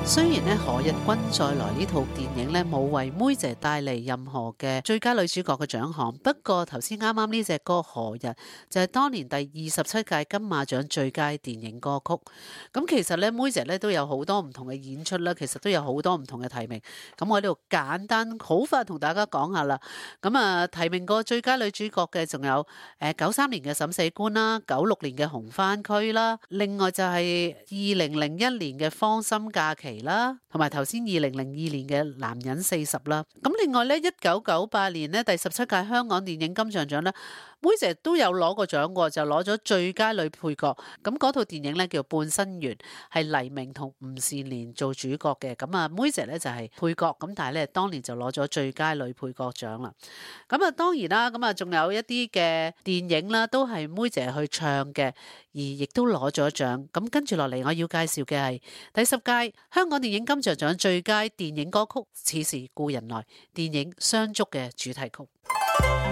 雖然咧《何日君再來》呢套電影咧冇為妹姐帶嚟任何嘅最佳女主角嘅獎項，不過頭先啱啱呢隻歌《何日》就係當年第27屆金馬獎最佳電影歌曲。咁其實咧妹姐咧都有好多唔同嘅演出啦，其實都有好多唔同嘅提名。咁我喺度簡單好快同大家講下啦。咁啊提名過最佳女主角嘅仲有93年嘅審死官啦，96年嘅紅番區啦，另外就係2001年嘅芳心假期啦，同埋頭先2002年嘅男人40啦。咁另外咧1998年咧第17屆香港電影金像獎咧，妹姐都有攞過獎喎，就攞咗最佳女配角。咁嗰套電影咧叫《半生緣》，係黎明同吳倩蓮做主角嘅。咁啊妹姐咧就係配角，咁但係咧當年就攞咗最佳女配角獎啦。咁啊當然啦，咁啊仲有一啲嘅電影啦，都係妹姐去唱嘅，而亦都攞咗獎。咁跟住落嚟我要介紹嘅係第10屆香港電影金像獎最佳電影歌曲《似是故人來》電影雙足嘅主題曲。